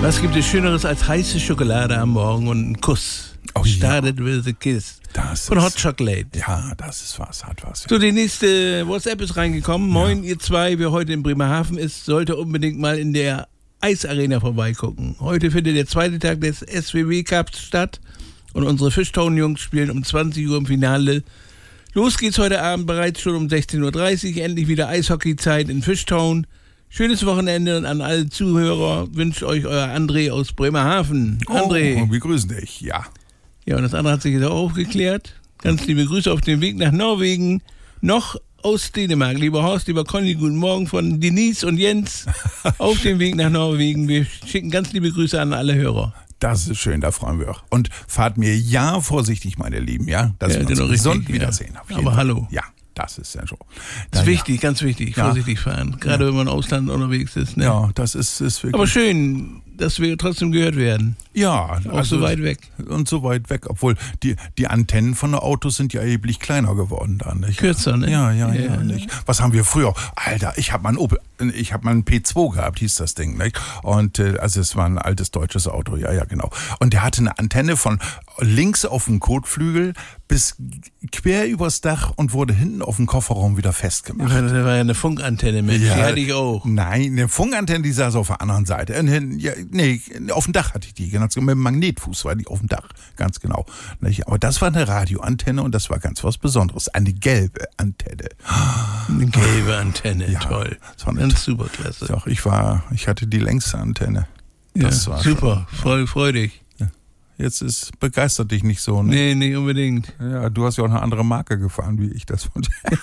Was gibt es Schöneres als heiße Schokolade am Morgen und einen Kuss? Oh, Started with a kiss. Das Von ist, Hot Chocolate. Ja, das ist was, hat was. Ja. So, die nächste WhatsApp ist reingekommen. Moin, ihr zwei, wer heute in Bremerhaven ist, sollte unbedingt mal in der Eisarena vorbeigucken. Heute findet der zweite Tag des SWW Cups statt und unsere Fishtown-Jungs spielen um 20 Uhr im Finale. Los geht's heute Abend bereits schon um 16.30 Uhr. Endlich wieder Eishockeyzeit in Fishtown. Schönes Wochenende und an alle Zuhörer wünscht euch euer André aus Bremerhaven. André. Oh, wir grüßen dich, ja. Ja, und das andere hat sich jetzt auch aufgeklärt. Ganz liebe Grüße auf dem Weg nach Norwegen. Noch aus Dänemark. Lieber Horst, lieber Conny, guten Morgen von Denise und Jens auf dem Weg nach Norwegen. Wir schicken ganz liebe Grüße an alle Hörer. Das ist schön, da freuen wir auch. Und fahrt mir ja vorsichtig, meine Lieben, ja? Dass wir uns genau, gesund richtig, wiedersehen. Ja. Aber hallo. Ja, das ist ja so. Das ist wichtig, ganz wichtig. Vorsichtig fahren. Gerade wenn man im Ausland unterwegs ist. Ne? Ja, das ist wirklich. Aber schön, dass wir trotzdem gehört werden. Ja. Auch so weit weg. Und so weit weg, obwohl die Antennen von den Autos sind ja erheblich kleiner geworden da, nicht? Kürzer, ne? Ja, nicht? Was haben wir früher? Alter, ich habe mal einen P2 gehabt, hieß das Ding, nicht? Und also es war ein altes deutsches Auto, ja, genau. Und der hatte eine Antenne von links auf dem Kotflügel bis quer übers Dach und wurde hinten auf dem Kofferraum wieder festgemacht. Das war ja eine Funkantenne, Mensch, ja, die hatte ich auch. Nein, eine Funkantenne, die saß auf der anderen Seite. Auf dem Dach hatte ich die, genau, mit dem Magnetfuß war die auf dem Dach, ganz genau. Aber das war eine Radioantenne und das war ganz was Besonderes. Eine gelbe Antenne. Eine gelbe Antenne, ja, toll. Das war ganz super klasse. Doch, ich hatte die längste Antenne. Das war super, freu dich. Ja. Jetzt begeistert dich nicht so, ne? Nee, nicht unbedingt. Ja, du hast ja auch eine andere Marke gefahren, wie ich das.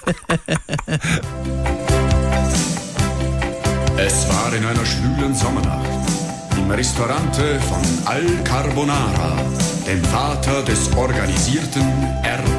Es war in einer schwülen Sommernacht im Ristorante von Al Carbonara, dem Vater des organisierten